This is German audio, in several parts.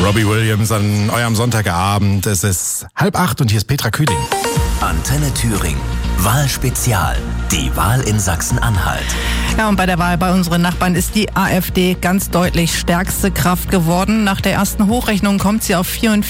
Robbie Williams an eurem Sonntagabend. Es ist 7:30 und hier ist Petra Kühling. Antenne Thüringen. Wahlspezial. Die Wahl in Sachsen-Anhalt. Ja, und bei der Wahl bei unseren Nachbarn ist die AfD ganz deutlich stärkste Kraft geworden. Nach der ersten Hochrechnung kommt sie auf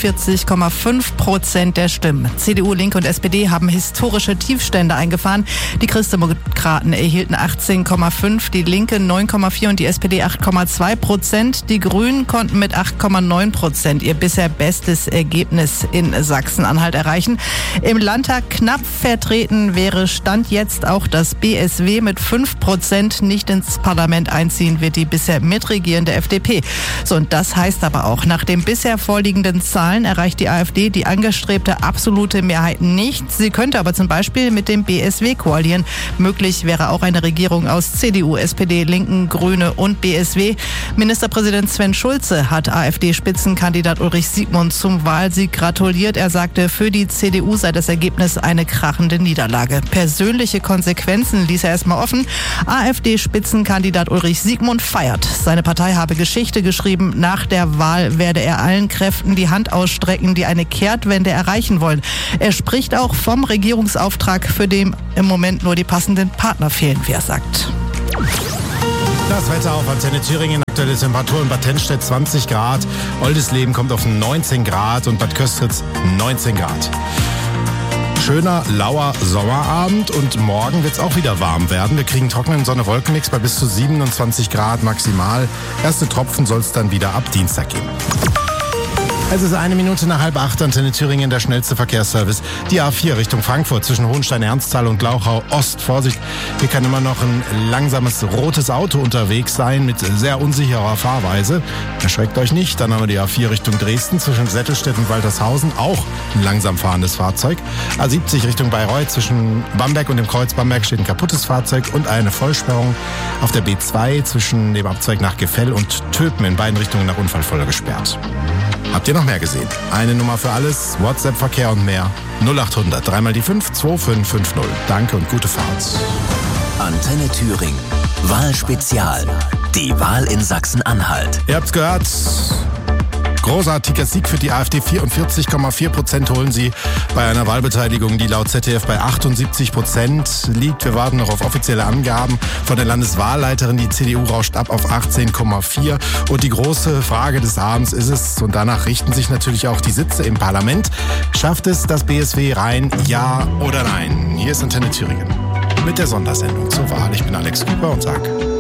44,5% der Stimmen. CDU, Linke und SPD haben historische Tiefstände eingefahren. Die Christdemokraten erhielten 18,5%, die Linke 9,4% und die SPD 8,2%. Die Grünen konnten mit 8,9% ihr bisher bestes Ergebnis in Sachsen-Anhalt erreichen. Im Landtag knapp vertreten wäre Stand jetzt auch das BSW mit 5%. Nicht ins Parlament einziehen wird die bisher mitregierende FDP. So, und das heißt aber auch, nach den bisher vorliegenden Zahlen erreicht die AfD die angestrebte absolute Mehrheit nicht. Sie könnte aber zum Beispiel mit dem BSW koalieren. Möglich wäre auch eine Regierung aus CDU, SPD, Linken, Grüne und BSW. Ministerpräsident Sven Schulze hat AfD-Spitzenkandidat Ulrich Siegmund zum Wahlsieg gratuliert. Er sagte, für die CDU sei das Ergebnis eine krachende Niederlage. Persönliche Konsequenzen ließ er erstmal offen. AfD-Spitzenkandidat Ulrich Siegmund feiert. Seine Partei habe Geschichte geschrieben. Nach der Wahl werde er allen Kräften die Hand ausstrecken, die eine Kehrtwende erreichen wollen. Er spricht auch vom Regierungsauftrag, für den im Moment nur die passenden Partner fehlen, wie er sagt. Das Wetter auf Antenne Thüringen. Aktuelle Temperatur in Bad Tennstedt 20 Grad. Oldisleben kommt auf 19 Grad und Bad Köstritz 19 Grad. Schöner, lauer Sommerabend und morgen wird es auch wieder warm werden. Wir kriegen trockenen Sonne-Wolken-Mix bei bis zu 27 Grad maximal. Erste Tropfen soll es dann wieder ab Dienstag geben. Es ist 1 Minute nach 7:30, Antenne Thüringen, der schnellste Verkehrsservice. Die A4 Richtung Frankfurt zwischen Hohenstein-Ernsthal und Glauchau Ost. Vorsicht, hier kann immer noch ein langsames rotes Auto unterwegs sein mit sehr unsicherer Fahrweise. Erschreckt euch nicht, dann haben wir die A4 Richtung Dresden zwischen Sättelstedt und Waltershausen. Auch ein langsam fahrendes Fahrzeug. A70 Richtung Bayreuth zwischen Bamberg und dem Kreuz Bamberg steht ein kaputtes Fahrzeug und eine Vollsperrung auf der B2 zwischen dem Abzweig nach Gefell und Töpen in beiden Richtungen nach Unfallfolge gesperrt. Habt ihr noch mehr gesehen? Eine Nummer für alles, WhatsApp-Verkehr und mehr. 0800 3 die 5 2550. Danke und gute Fahrt. Antenne Thüringen. Wahlspezial. Die Wahl in Sachsen-Anhalt. Ihr habt's gehört. Großartiger Sieg für die AfD. 44,4% holen sie bei einer Wahlbeteiligung, die laut ZDF bei 78% liegt. Wir warten noch auf offizielle Angaben von der Landeswahlleiterin. Die CDU rauscht ab auf 18,4%. Und die große Frage des Abends ist es, und danach richten sich natürlich auch die Sitze im Parlament, schafft es das BSW rein, ja oder nein? Hier ist Antenne Thüringen mit der Sondersendung zur Wahl. Ich bin Alex Küper und sage